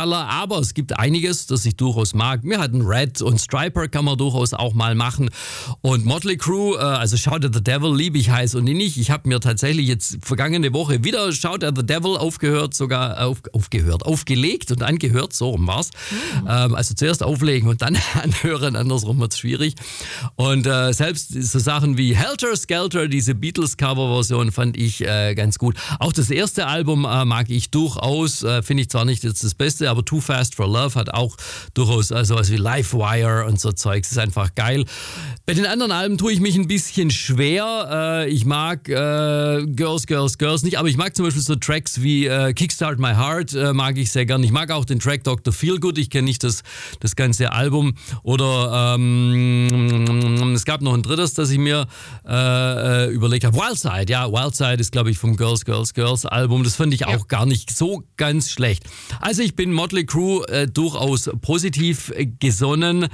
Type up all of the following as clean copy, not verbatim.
Knaller, aber es gibt einiges, das ich durchaus mag. Wir hatten Red und Striper, kann man durchaus auch mal machen. Und Motley Crue, also Shout at the Devil, liebe ich heiß und innig. Ich habe mir tatsächlich jetzt vergangene Woche wieder Shout at the Devil aufgelegt und angehört, so rum war's. Also zuerst auflegen und dann anhören, andersrum wird's schwierig. Und selbst so Sachen wie Helter Skelter, diese Beatles-Cover-Version, fand ich ganz gut. Auch das erste Album mag ich durchaus, finde ich zwar nicht jetzt das Beste, aber Too Fast for Love hat auch durchaus sowas wie Livewire und so Zeugs, ist einfach geil. Bei den anderen Alben tue ich mich ein bisschen schwer. Ich mag Girls, Girls, Girls nicht, aber ich mag zum Beispiel so Tracks wie Kickstart My Heart, mag ich sehr gern. Ich mag auch den Track Dr. Feelgood, ich kenne nicht das ganze Album. Oder es gab noch ein drittes, das ich mir überlegt habe. Wildside, ja, Wildside ist, glaube ich, vom Girls, Girls, Girls Album. Das fand ich auch gar nicht so ganz schlecht. Also ich bin Motley Crue durchaus positiv gesonnen.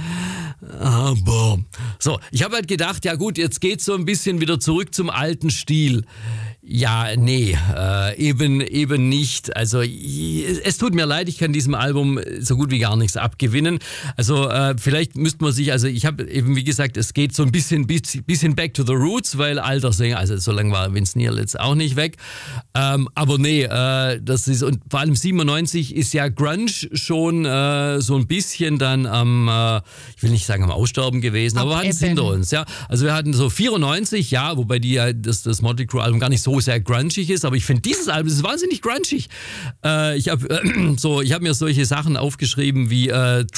Aber so, ich habe halt gedacht, ja gut, jetzt geht's so ein bisschen wieder zurück zum alten Stil. Ja, nee, eben nicht. Also es tut mir leid, ich kann diesem Album so gut wie gar nichts abgewinnen. Also vielleicht müsste man sich, also ich habe eben wie gesagt, es geht so ein bisschen back to the roots, weil alter Sänger, also so lange war Vince Neil jetzt auch nicht weg. Aber nee, das ist, und vor allem 97 ist ja Grunge schon so ein bisschen dann ich will nicht sagen am Aussterben gewesen, aber wir hatten es hinter uns. Ja. Also wir hatten so 94, ja, wobei das Motley Crue Album gar nicht so sehr grungig ist, aber ich finde dieses Album ist wahnsinnig grungig. Ich habe mir solche Sachen aufgeschrieben wie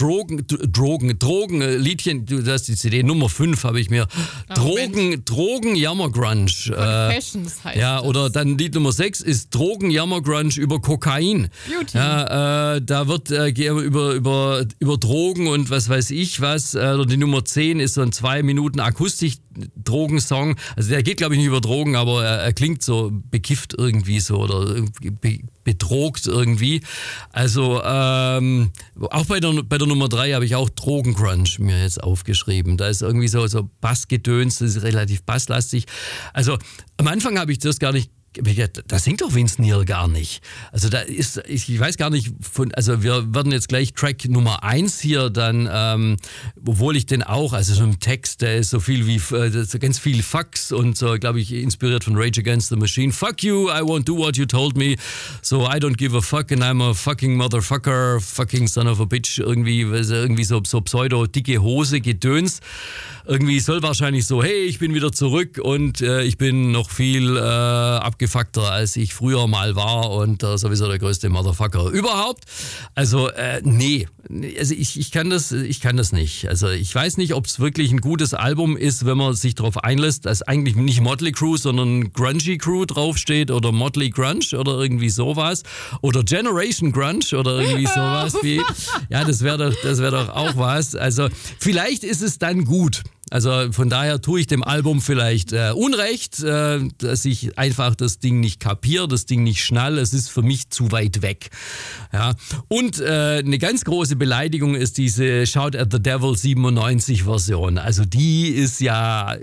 Drogen, Liedchen, das ist die CD Nummer 5 habe ich mir. Drogen, Jammer Grunge. Confessions heißt ja, das. oder dann Lied Nummer 6 ist Drogen, Jammer Grunge über Kokain. Beauty. Ja, da wird über Drogen und was weiß ich was. Oder die Nummer 10 ist so ein 2 Minuten Akustik-Drogensong. Also der geht, glaube ich, nicht über Drogen, aber er klingt so bekifft irgendwie so oder bedrogt irgendwie. Also auch bei der Nummer 3 habe ich auch Drogengrunge mir jetzt aufgeschrieben. Da ist irgendwie so Bassgedöns, das ist relativ basslastig. Also am Anfang habe ich das gar nicht. Da singt doch Vince Neil gar nicht. Also da ist, ich weiß gar nicht also wir werden jetzt gleich Track Nummer 1 hier dann, obwohl ich den auch, also so ein Text, der ist so viel wie, so ganz viel Fucks und so, glaube ich, inspiriert von Rage Against the Machine. Fuck you, I won't do what you told me. So I don't give a fuck and I'm a fucking motherfucker, fucking son of a bitch. Irgendwie so pseudo-dicke Hose, Gedöns. Irgendwie soll wahrscheinlich so, hey, ich bin wieder zurück und ich bin noch viel abgefuckter, als ich früher mal war und sowieso der größte Motherfucker überhaupt. Also nee, also ich kann das nicht. Also ich weiß nicht, ob es wirklich ein gutes Album ist, wenn man sich darauf einlässt, dass eigentlich nicht Motley Crue, sondern Grungy Crew draufsteht oder Motley Grunge oder irgendwie sowas oder Generation Grunge oder irgendwie sowas wie, ja, das wäre doch auch was. Also vielleicht ist es dann gut. Also von daher tue ich dem Album vielleicht Unrecht, dass ich einfach das Ding nicht kapiere, das Ding nicht schnall. Es ist für mich zu weit weg. Ja. Und eine ganz große Beleidigung ist diese Shout at the Devil 97 Version. Also die ist ja,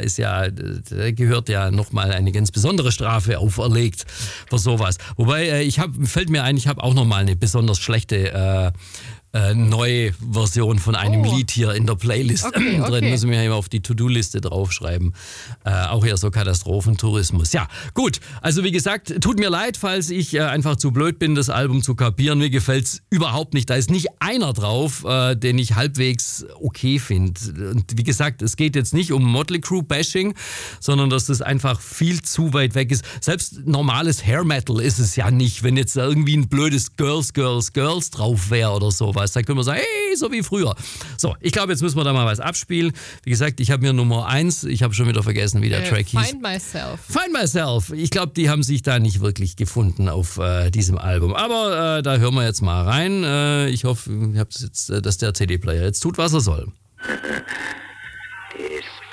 da gehört ja nochmal eine ganz besondere Strafe auferlegt für sowas. Wobei, fällt mir ein, ich habe auch nochmal eine besonders schlechte neue Version von einem Lied hier in der Playlist drin. Müssen wir ja immer auf die To-Do-Liste draufschreiben. Auch hier so Katastrophentourismus. Ja, gut. Also wie gesagt, tut mir leid, falls ich einfach zu blöd bin, das Album zu kapieren. Mir gefällt's überhaupt nicht. Da ist nicht einer drauf, den ich halbwegs okay finde. Und wie gesagt, es geht jetzt nicht um Motley Crue Bashing, sondern dass das einfach viel zu weit weg ist. Selbst normales Hair Metal ist es ja nicht, wenn jetzt da irgendwie ein blödes Girls, Girls, Girls drauf wäre oder sowas. Dann können wir sagen, hey, so wie früher. So, ich glaube, jetzt müssen wir da mal was abspielen. Wie gesagt, ich habe mir Nummer 1, ich habe schon wieder vergessen, wie der Track hieß. Find Myself. Find Myself. Ich glaube, die haben sich da nicht wirklich gefunden auf diesem Album. Aber da hören wir jetzt mal rein. Ich hoffe, dass der CD-Player jetzt tut, was er soll.